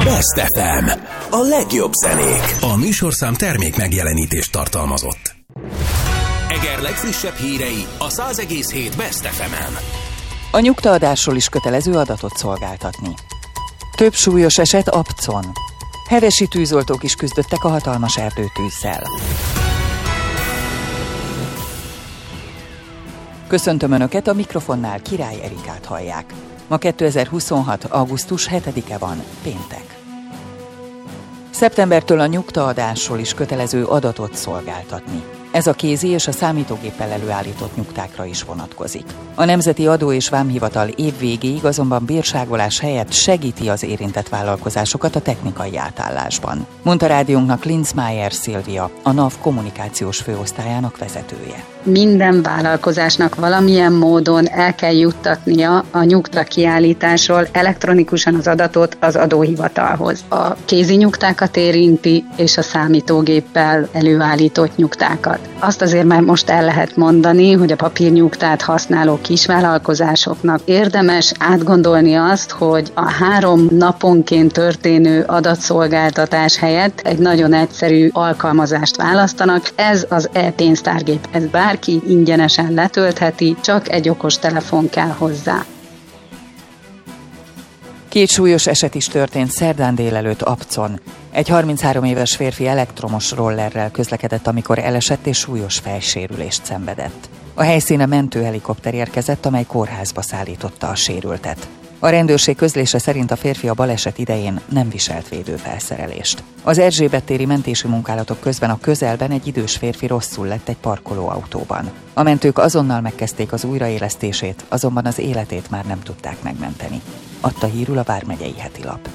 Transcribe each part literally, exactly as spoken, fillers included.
Best ef em. A legjobb zenék. A műsorszám termék megjelenítést tartalmazott. Eger legfrissebb hírei a száz egész hét Best ef emen. A nyugtaadásról is kötelező adatot szolgáltatni. Több súlyos eset Apcon. Hevesi tűzoltók is küzdöttek a hatalmas erdőtűzzel. Köszöntöm Önöket, a mikrofonnál Király Erikát hallják. Ma kétezer-huszonhat. augusztus hetedike van, péntek. Szeptembertől a nyugtaadásról is kötelező adatot szolgáltatni. Ez a kézi és a számítógéppel előállított nyugtákra is vonatkozik. A Nemzeti Adó és Vámhivatal év végéig azonban bérságolás helyett segíti az érintett vállalkozásokat a technikai átállásban, mondta rádiónknak Linzmeier Szilvia, a NAV kommunikációs főosztályának vezetője. Minden vállalkozásnak valamilyen módon el kell juttatnia a nyugta kiállításról elektronikusan az adatot az adóhivatalhoz. A kézi nyugtákat érinti, és a számítógéppel előállított nyugtákat. Azt azért már most el lehet mondani, hogy a papírnyugtát használó kisvállalkozásoknak érdemes átgondolni azt, hogy a három naponként történő adatszolgáltatás helyett egy nagyon egyszerű alkalmazást választanak. Ez az e-pénztárgép, ez bárki ingyenesen letöltheti, csak egy okostelefon kell hozzá. Két súlyos eset is történt szerdán délelőtt Apcon. Egy harminchárom éves férfi elektromos rollerrel közlekedett, amikor elesett és súlyos fejsérülést szenvedett. A helyszíne mentőhelikopter érkezett, amely kórházba szállította a sérültet. A rendőrség közlése szerint a férfi a baleset idején nem viselt védőfelszerelést. Az Erzsébet téri mentési munkálatok közben a közelben egy idős férfi rosszul lett egy parkolóautóban. A mentők azonnal megkezdték az újraélesztését, azonban az életét már nem tudták megmenteni, adta hírül a Vármegyei Hetilap.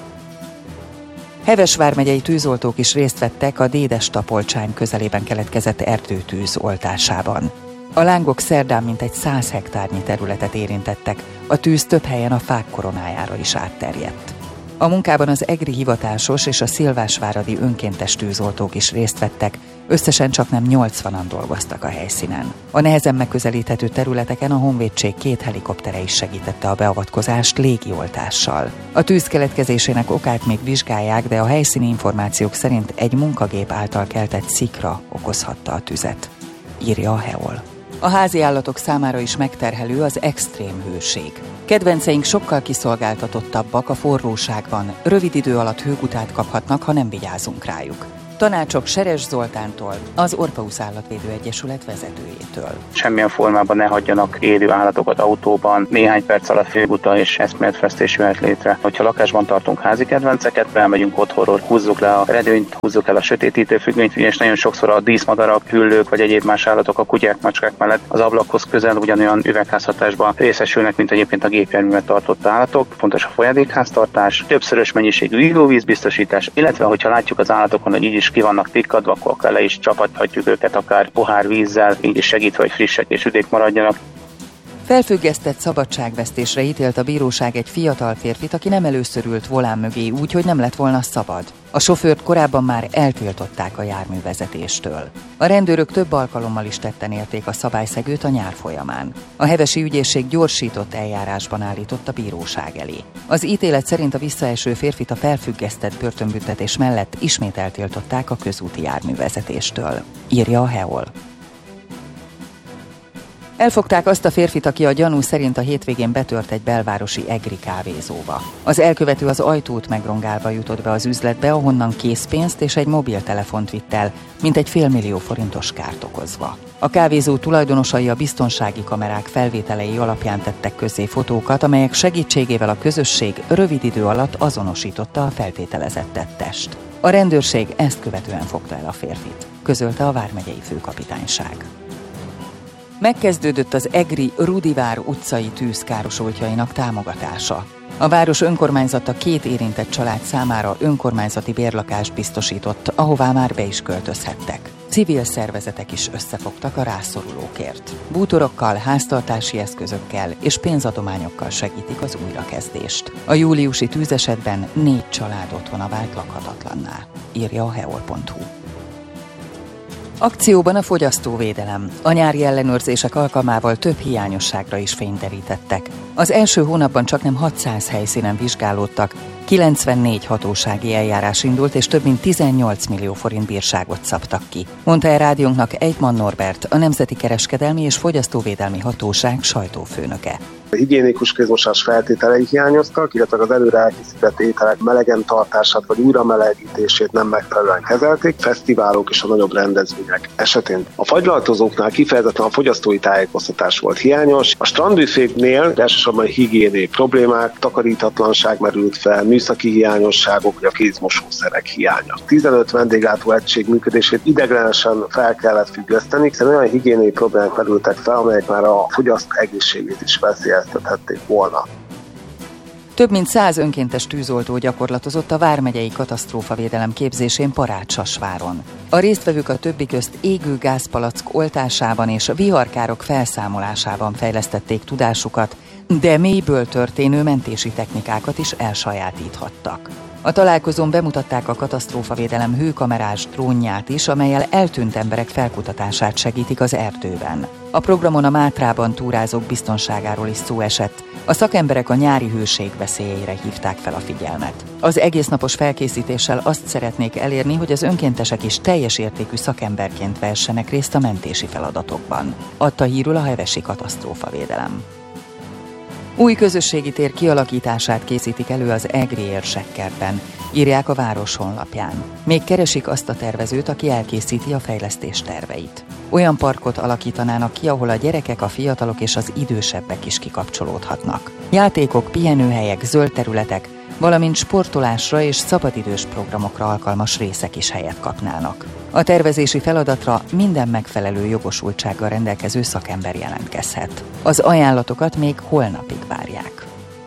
Heves vármegyei tűzoltók is részt vettek a Dédes-Tapolcsány közelében keletkezett erdőtűz oltásában. A lángok szerdán mintegy száz hektárnyi területet érintettek, a tűz több helyen a fák koronájára is átterjedt. A munkában az egri hivatásos és a szilvásváradi önkéntes tűzoltók is részt vettek, összesen csaknem nyolcvanan dolgoztak a helyszínen. A nehezen megközelíthető területeken a honvédség két helikoptere is segítette a beavatkozást légioltással. A tűz keletkezésének okát még vizsgálják, de a helyszíni információk szerint egy munkagép által keltett szikra okozhatta a tüzet, írja a Heol. A házi állatok számára is megterhelő az extrém hőség. Kedvenceink sokkal kiszolgáltatottabbak a forróságban, rövid idő alatt hőgutát kaphatnak, ha nem vigyázunk rájuk. Tanácsok Seres Zoltántól, az Orpeusz Állatvédő Egyesület vezetőjétől. Semmilyen formában ne hagyjanak élő állatokat autóban, néhány perc alatt főguta és eszméletvesztés jöhet létre. Hogyha lakásban tartunk házi kedvenceket, elmegyünk otthonról, húzzuk le a redőnyt, húzzuk el a sötétítő függönyt, és nagyon sokszor a díszmadarak, hüllők vagy egyéb más állatok a kutyák, macskák mellett az ablakhoz közel ugyanolyan üvegházhatásban részesülnek, mint egyébként a gépjárművet tartott állatok. Fontos a folyadékháztartás, többszörös mennyiségű ivóvízbiztosítás, illetve hogyha látjuk az állatokon, hogy így is ki vannak tikkadva, akkor le is csapathatjuk őket akár pohár vízzel, így is segítve, hogy frissek és üdék maradjanak. Felfüggesztett szabadságvesztésre ítélt a bíróság egy fiatal férfit, aki nem először ült volán mögé úgy, hogy nem lett volna szabad. A sofőrt korábban már eltiltották a járművezetéstől. A rendőrök több alkalommal is tetten érték a szabályszegőt a nyár folyamán. A hevesi ügyészség gyorsított eljárásban állított a bíróság elé. Az ítélet szerint a visszaeső férfit a felfüggesztett börtönbüntetés mellett ismét eltiltották a közúti járművezetéstől, írja a Heol. Elfogták azt a férfit, aki a gyanú szerint a hétvégén betört egy belvárosi egri kávézóba. Az elkövető az ajtót megrongálva jutott be az üzletbe, ahonnan készpénzt és egy mobiltelefont vitt el, mintegy félmillió forintos kárt okozva. A kávézó tulajdonosai a biztonsági kamerák felvételei alapján tettek közzé fotókat, amelyek segítségével a közösség rövid idő alatt azonosította a feltételezett tettest. A rendőrség ezt követően fogta el a férfit, közölte a vármegyei főkapitányság. Megkezdődött az egri Rudivár utcai tűz károsultjainak támogatása. A város önkormányzata két érintett család számára önkormányzati bérlakást biztosított, ahová már be is költözhettek. Civil szervezetek is összefogtak a rászorulókért. Bútorokkal, háztartási eszközökkel és pénzadományokkal segítik az újrakezdést. A júliusi tűzesetben négy család otthona vált lakhatatlanná, írja a heol pont hu. Akcióban a fogyasztóvédelem. A nyári ellenőrzések alkalmával több hiányosságra is fényt derítettek. Az első hónapban csaknem hatszáz helyszínen vizsgálódtak, kilencvennégy hatósági eljárás indult, és több mint tizennyolc millió forint bírságot szabtak ki, mondta el rádiónknak Eidman Norbert, a Nemzeti Kereskedelmi és Fogyasztóvédelmi Hatóság sajtófőnöke. A higiénikus kézmosás feltételei hiányoztak, illetve az előre elkészített ételek melegen tartását vagy újra melegítését nem megfelelően kezelték, fesztiválok és a nagyobb rendezvények esetén. A fagylaltozóknál kifejezetten a fogyasztói tájékoztatás volt hiányos. A strandbüféknél elsősorban higiéniai problémák, takarítatlanság merült fel, műszaki hiányosságok vagy a kézmosószerek hiánya. tizenöt vendéglátó egység működését ideiglenesen fel kellett függeszteni, hiszen olyan higiéniai problémák merültek fel, amelyek már a fogyasztó egészségét is veszélyeztethették volna. Több mint száz önkéntes tűzoltó gyakorlatozott a vármegyei katasztrófavédelem képzésén Parácsasváron. A résztvevők a többi közt égő gázpalack oltásában és a viharkárok felszámolásában fejlesztették tudásukat, de mélyből történő mentési technikákat is elsajátíthattak. A találkozón bemutatták a katasztrófavédelem hőkamerás drónját is, amellyel eltűnt emberek felkutatását segítik az erdőben. A programon a Mátrában túrázók biztonságáról is szó esett. A szakemberek a nyári hőség veszélyeire hívták fel a figyelmet. Az egésznapos felkészítéssel azt szeretnék elérni, hogy az önkéntesek is teljes értékű szakemberként vessenek részt a mentési feladatokban, adta hírül a hevesi katasztrófavédelem. Új közösségi tér kialakítását készítik elő az egri érsekkertben, írják a város honlapján. Még keresik azt a tervezőt, aki elkészíti a fejlesztés terveit. Olyan parkot alakítanának ki, ahol a gyerekek, a fiatalok és az idősebbek is kikapcsolódhatnak. Játékok, pihenőhelyek, zöld területek, valamint sportolásra és szabadidős programokra alkalmas részek is helyet kapnának. A tervezési feladatra minden megfelelő jogosultsággal rendelkező szakember jelentkezhet. Az ajánlatokat még holnapig várják.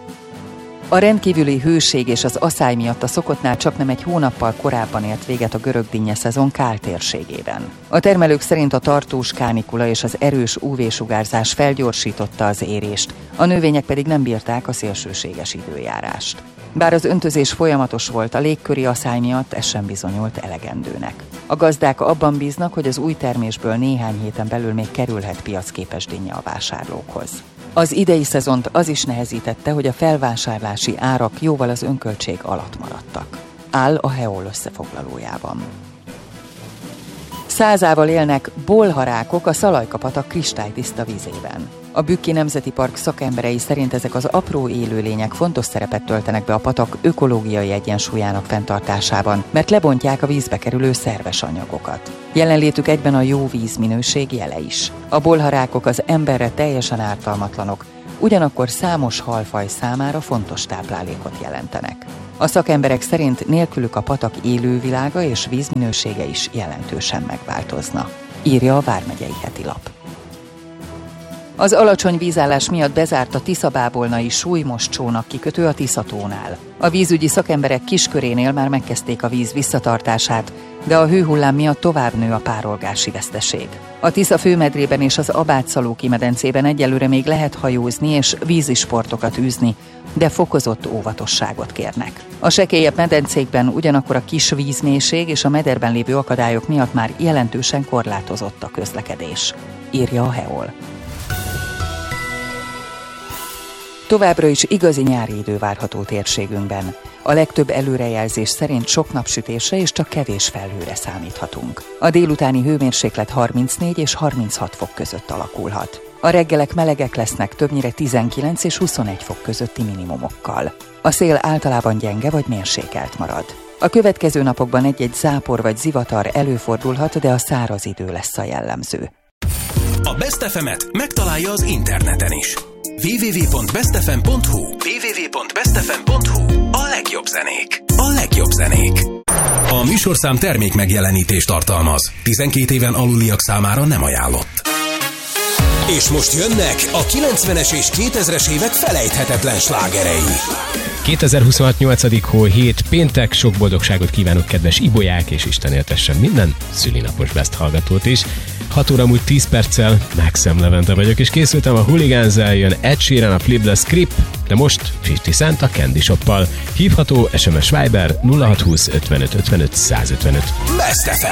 A rendkívüli hőség és az aszály miatt a szokottnál csaknem egy hónappal korábban ért véget a görög dinnye szezon Kál térségében. A termelők szerint a tartós kánikula és az erős ú vé-sugárzás felgyorsította az érést, a növények pedig nem bírták a szélsőséges időjárást. Bár az öntözés folyamatos volt, a légköri aszály miatt ez sem bizonyult elegendőnek. A gazdák abban bíznak, hogy az új termésből néhány héten belül még kerülhet piacképes dinnye a vásárlókhoz. Az idei szezont az is nehezítette, hogy a felvásárlási árak jóval az önköltség alatt maradtak. Áll a Heol összefoglalójában. Százával élnek bolharákok a Szalajka-patak kristálytiszta vízében. A Bükki Nemzeti Park szakemberei szerint ezek az apró élőlények fontos szerepet töltenek be a patak ökológiai egyensúlyának fenntartásában, mert lebontják a vízbe kerülő szerves anyagokat. Jelenlétük egyben a jó vízminőség jele is. A bolharákok az emberre teljesen ártalmatlanok, ugyanakkor számos halfaj számára fontos táplálékot jelentenek. A szakemberek szerint nélkülük a patak élővilága és vízminősége is jelentősen megváltozna, írja a Vármegyei Heti Lap. Az alacsony vízállás miatt bezárt a Tiszabábolnai súlymos csónak kikötő a Tiszatónál. A vízügyi szakemberek kiskörénél már megkezdték a víz visszatartását, de a hőhullám miatt tovább nő a párolgási veszteség. A Tisza főmedrében és az Abátszalóki medencében egyelőre még lehet hajózni és vízisportokat űzni, de fokozott óvatosságot kérnek. A sekélyebb medencékben ugyanakkor a kis vízmélység és a mederben lévő akadályok miatt már jelentősen korlátozott a közlekedés, írja a Heol. Továbbra is igazi nyári idő várható térségünkben. A legtöbb előrejelzés szerint sok napsütésre és csak kevés felhőre számíthatunk. A délutáni hőmérséklet harmincnégy és harminchat fok között alakulhat. A reggelek melegek lesznek, többnyire tizenkilenc és huszonegy fok közötti minimumokkal. A szél általában gyenge vagy mérsékelt marad. A következő napokban egy-egy zápor vagy zivatar előfordulhat, de a száraz idő lesz a jellemző. A Best ef emet megtalálja az interneten is. double-u double-u double-u pont best f m pont h u double-u double-u double-u pont best f m pont h u A legjobb zenék. A legjobb zenék. A műsorszám termék megjelenítést tartalmaz. tizenkét éven aluliak számára nem ajánlott. És most jönnek a kilencvenes és kétezres évek felejthetetlen slágerei. kétezer-huszonhat nyolcadik hó hét péntek, sok boldogságot kívánok kedves ibolyák, és Isten éltessen minden szülinapos Best hallgatót is. hat óra múlt tíz perccel, Maxim Levente vagyok, és készültem a Hooligans-zel, jön Ed Sheeran a Flip the Script, de most fifty Cent a Candy Shoppal. Hívható es em es Viber nulla hat húsz ötvenöt ötvenöt százötvenöt. Best ef em.